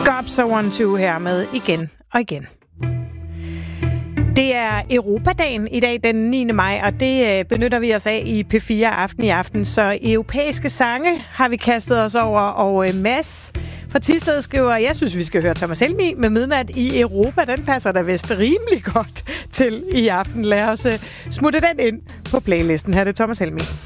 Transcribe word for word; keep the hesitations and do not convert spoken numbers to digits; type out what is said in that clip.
Scops og One Two her med igen og igen. Det er Europadagen i dag, den niende maj, og det benytter vi os af i P fire Aften i aften. Så europæiske sange har vi kastet os over, og Mads fra Thisted skriver, jeg synes, vi skal høre Thomas Helmig med Midnat i Europa. Den passer da vist rimelig godt til i aften. Lad os smutte den ind på playlisten. Her er det Thomas Helmig.